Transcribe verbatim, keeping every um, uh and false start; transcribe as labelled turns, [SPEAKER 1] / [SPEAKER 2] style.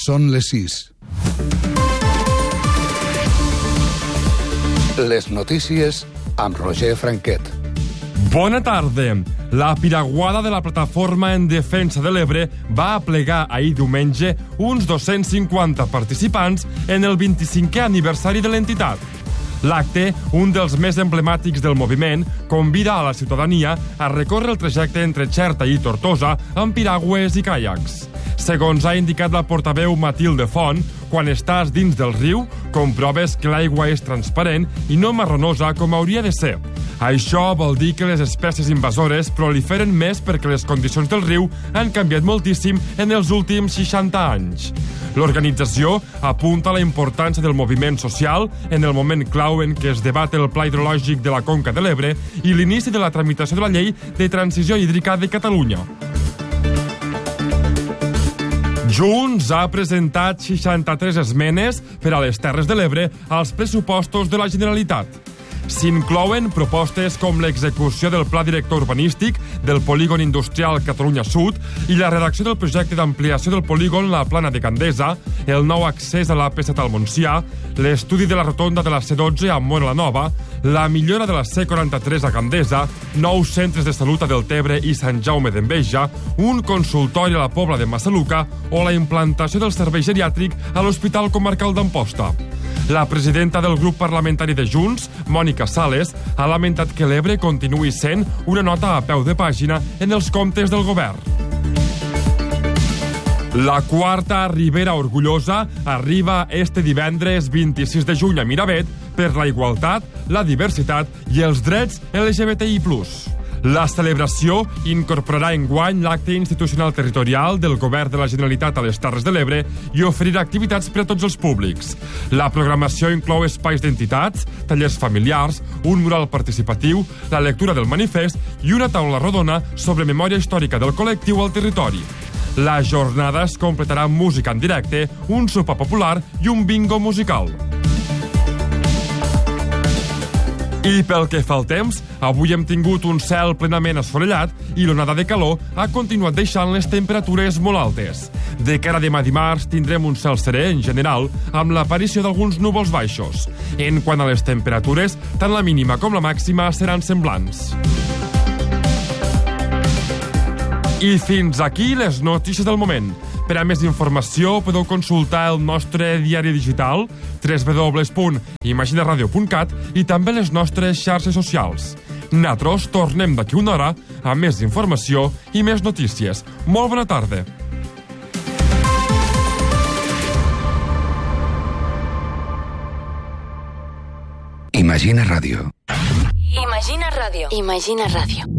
[SPEAKER 1] Són les sis. Les notícies amb Roger Franquet.
[SPEAKER 2] Bona tarda. La piraguada de la Plataforma en Defensa de l'Ebre va aplegar ahir diumenge uns dos-cents cinquanta participants en el vint-i-cinquè aniversari de l'entitat. L'acte, un dels més emblemàtics del moviment, convida a la ciutadania a recórrer el trajecte entre Xerta i Tortosa amb piragües i caiacs. Segons ha indicat la portaveu Matilde Font, quan estàs dins del riu, comproves que l'aigua és transparent i no marronosa com hauria de ser. Això vol dir que les espècies invasores proliferen més perquè les condicions del riu han canviat moltíssim en els últims seixanta anys. L'organització apunta a la importància del moviment social en el moment clau en què es debat el Pla Hidrològic de la Conca de l'Ebre i l'inici de la tramitació de la Llei de Transició Hídrica de Catalunya. Junts ha presentat seixanta-tres esmenes per a les Terres de l'Ebre als pressupostos de la Generalitat. S'inclouen propostes com l'execució del Pla Director Urbanístic del Polígon Industrial Catalunya Sud i la redacció del projecte d'ampliació del polígon La Plana de Gandesa, el nou accés a l'A P set al Montsià, l'estudi de la rotonda de la C dotze a Móra la Nova, la millora de la C quaranta-tres a Gandesa, nous centres de salut a Deltebre i Sant Jaume d'Enveja, un consultori a la Pobla de Massaluca o la implantació del servei geriàtric a l'Hospital Comarcal d'Amposta. La presidenta del grup parlamentari de Junts, Mònica Sales, ha lamentat que l'Ebre continuï sent una nota a peu de pàgina en els comptes del govern. La quarta Ribera Orgullosa arriba este divendres vint-i-sis de juny a Miravet per la igualtat, la diversitat i els drets L G B T I plus. La celebració incorporarà enguany l'acte institucional territorial del Govern de la Generalitat a les Terres de l'Ebre i oferirà activitats per a tots els públics. La programació inclou espais d'entitats, tallers familiars, un mural participatiu, la lectura del manifest i una taula rodona sobre memòria històrica del col·lectiu al territori. La jornada es completarà amb música en directe, un sopar popular i un bingo musical. I pel que fa al temps, avui hem tingut un cel plenament assolellat i l'onada de calor ha continuat deixant les temperatures molt altes. De cara a demà dimarts tindrem un cel serè en general amb l'aparició d'alguns núvols baixos. En quant a les temperatures, tant la mínima com la màxima seran semblants. I fins aquí les notícies del moment. Per a més informació podeu consultar el nostre diari digital w w w punt imaginaradio punt cat i també les nostres xarxes socials. Nosaltres tornem d'aquí una hora amb més informació i més notícies. Molt bona tarda.
[SPEAKER 1] Imagina Ràdio.
[SPEAKER 3] Imagina Ràdio. Imagina Ràdio.